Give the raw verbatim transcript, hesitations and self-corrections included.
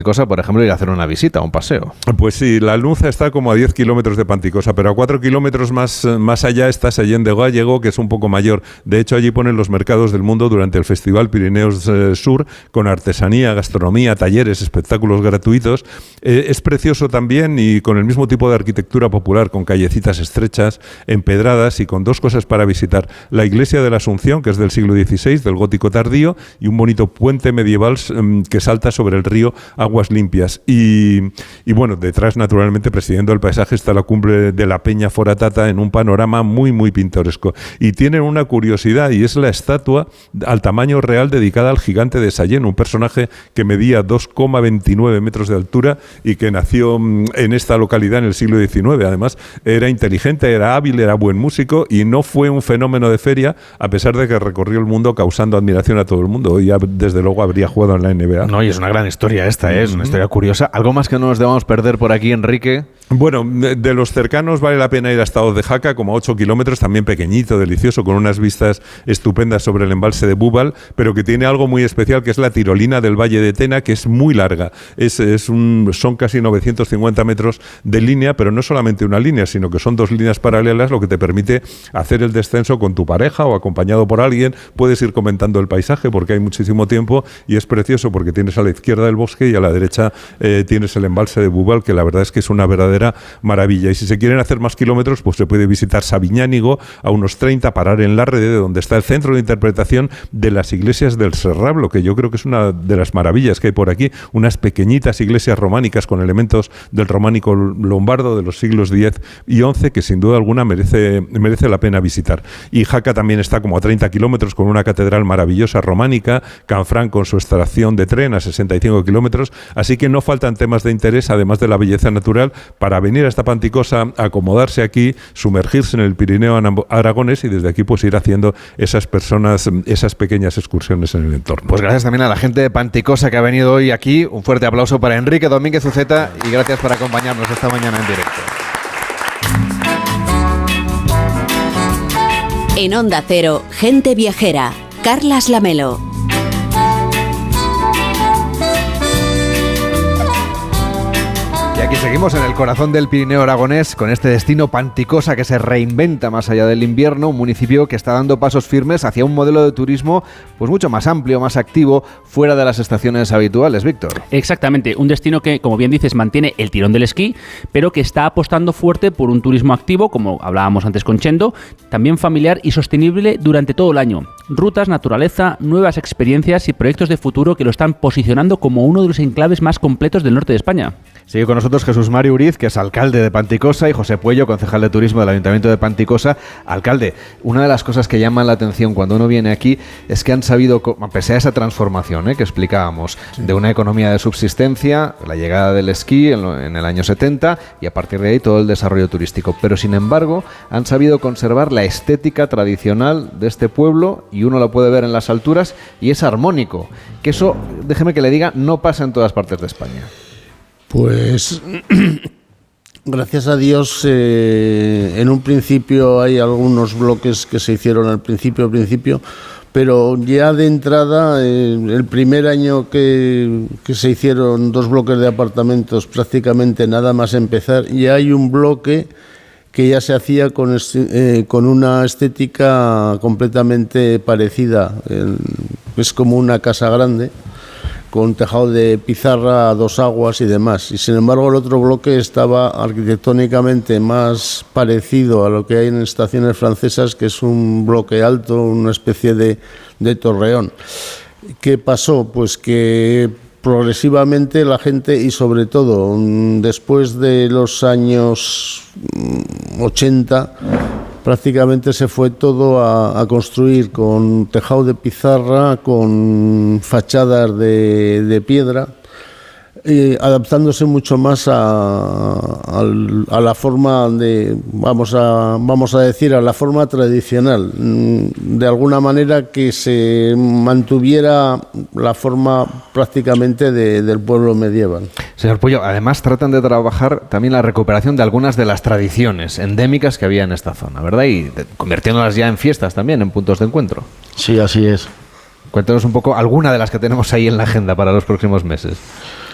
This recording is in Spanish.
Panticosa, por ejemplo, ir a hacer una visita, un paseo. Pues sí, la Alnuza está como a diez kilómetros de Panticosa, pero a cuatro kilómetros más, más allá está Sallén de Gállego, que es un poco mayor. De hecho, allí ponen los mercados del mundo durante el Festival Pirineos eh, Sur, con artesanía, gastronomía, talleres, espectáculos gratuitos. Eh, es precioso también y con el mismo tipo de arquitectura popular, con callecitas estrechas, empedradas y con dos cosas para visitar. La iglesia de la Asunción, que es del siglo dieciséis, del gótico tardío, y un bonito puente medieval eh, que salta sobre el río Aguas Limpias. Y, y bueno, detrás, naturalmente, presidiendo el paisaje, está la cumbre de la Peña Foratata en un panorama muy, muy pintoresco. Y tienen una curiosidad, y es la estatua al tamaño real dedicada al gigante de Sallén, un personaje que medía dos coma veintinueve metros de altura y que nació en esta localidad en el siglo diecinueve. Además, era inteligente, era hábil, era buen músico y no fue un fenómeno de feria, a pesar de que recorrió el mundo causando admiración a todo el mundo. Hoy, desde luego, habría jugado en la N B A. No, y es una gran historia esta, ¿eh? Es una historia curiosa. ¿Algo más que no nos debamos perder por aquí, Enrique? Bueno, de, de los cercanos vale la pena ir hasta Hoz de Jaca, como a ocho kilómetros, también pequeñito, delicioso, con unas vistas estupendas sobre el embalse de Búbal, pero que tiene algo muy especial, que es la tirolina del Valle de Tena, que es muy larga. Es, es un, son casi novecientos cincuenta metros de línea, pero no solamente una línea, sino que son dos líneas paralelas, lo que te permite hacer el descenso con tu pareja o acompañado por alguien. Puedes ir comentando el paisaje porque hay muchísimo tiempo y es precioso porque tienes a la izquierda el bosque y a la derecha eh, tienes el embalse de Búbal, que la verdad es que es una verdadera maravilla. Y si se quieren hacer más kilómetros, pues se puede visitar Sabiñánigo a unos treinta, parar en Larrede, donde está el centro de interpretación de las iglesias del Serrablo, que yo creo que es una de las maravillas que hay por aquí, unas pequeñitas iglesias románicas con elementos del románico lombardo de los siglos diez y once, que sin duda alguna merece, merece la pena visitar. Y Jaca también está como a treinta kilómetros, con una catedral maravillosa románica, Canfrán con su estación de tren a sesenta y cinco kilómetros, así que no faltan temas de interés, además de la belleza natural, para venir a esta Panticosa, acomodarse aquí, sumergirse en el Pirineo aragonés y desde aquí pues ir haciendo esas personas, esas pequeñas excursiones en el entorno. Pues gracias también a la gente de Panticosa que ha venido hoy aquí. Un fuerte aplauso para Enrique Domínguez Uceta y gracias por acompañarnos esta mañana en directo. En Onda Cero, Gente Viajera, Carlas Lamelo. Y aquí seguimos en el corazón del Pirineo aragonés con este destino Panticosa que se reinventa más allá del invierno, un municipio que está dando pasos firmes hacia un modelo de turismo pues mucho más amplio, más activo, fuera de las estaciones habituales, Víctor. Exactamente, un destino que, como bien dices, mantiene el tirón del esquí, pero que está apostando fuerte por un turismo activo, como hablábamos antes con Chendo, también familiar y sostenible durante todo el año. Rutas, naturaleza, nuevas experiencias y proyectos de futuro que lo están posicionando como uno de los enclaves más completos del norte de España. Sigue con nosotros Jesús Mario Uriz, que es alcalde de Panticosa, y José Puello, concejal de turismo del Ayuntamiento de Panticosa. Alcalde, una de las cosas que llaman la atención cuando uno viene aquí es que han sabido, pese a esa transformación ¿eh? que explicábamos, sí, de una economía de subsistencia, la llegada del esquí en, lo, en el año setenta y a partir de ahí todo el desarrollo turístico, pero sin embargo han sabido conservar la estética tradicional de este pueblo y uno lo puede ver en las alturas y es armónico, que eso, déjeme que le diga, no pasa en todas partes de España. Pues gracias a Dios, eh, en un principio hay algunos bloques que se hicieron al principio, al principio, pero ya de entrada, eh, el primer año que, que se hicieron dos bloques de apartamentos, prácticamente nada más empezar, ya hay un bloque que ya se hacía con, eh, con una estética completamente parecida, el, es como una casa grande, con tejado de pizarra a dos aguas y demás. Y sin embargo el otro bloque estaba arquitectónicamente más parecido a lo que hay en estaciones francesas, que es un bloque alto, una especie de, de torreón. ¿Qué pasó? Pues que progresivamente la gente, y sobre todo después de los años ochenta, prácticamente se fue todo a, a construir con tejado de pizarra, con fachadas de, de piedra, eh, adaptándose mucho más a, a, a la forma de, vamos a, vamos a decir, a la forma tradicional, de alguna manera que se mantuviera la forma prácticamente de, del pueblo medieval. Señor Puello, además tratan de trabajar también la recuperación de algunas de las tradiciones endémicas que había en esta zona, ¿verdad? Y de, convirtiéndolas ya en fiestas también, en puntos de encuentro. Sí, así es. Cuéntanos un poco alguna de las que tenemos ahí en la agenda para los próximos meses.